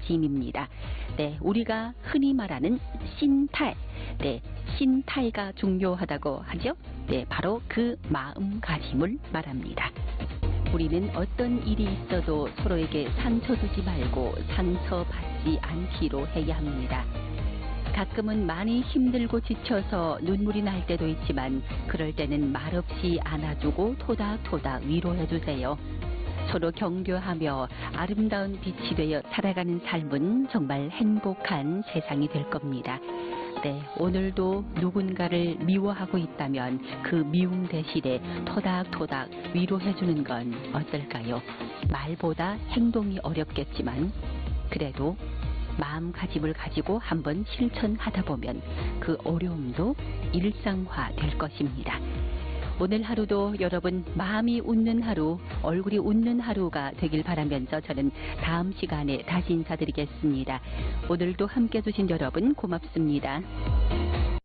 마음가짐입니다. 네, 우리가 흔히 말하는心态. 네,心态가 중요하다고 하죠. 네, 바로 그 마음가짐을 말합니다. 우리는 어떤 일이 있어도 서로에게 상처 주지 말고 상처받지 않기로 해야 합니다. 가끔은 많이 힘들고 지쳐서 눈물이 날 때도 있지만 그럴 때는 말없이 안아주고 토닥토닥 위로해주세요. 서로 격려하며 아름다운 빛이 되어 살아가는 삶은 정말 행복한 세상이 될 겁니다. 네, 오늘도 누군가를 미워하고 있다면 그 미움 대신에 토닥토닥 위로해주는 건 어떨까요? 말보다 행동이 어렵겠지만 그래도 마음가짐을 가지고 한번 실천하다 보면 그 어려움도 일상화 될 것입니다. 오늘 하루도 여러분 마음이 웃는 하루, 얼굴이 웃는 하루가 되길 바라면서 저는 다음 시간에 다시 인사드리겠습니다. 오늘도 함께 해주신 여러분 고맙습니다.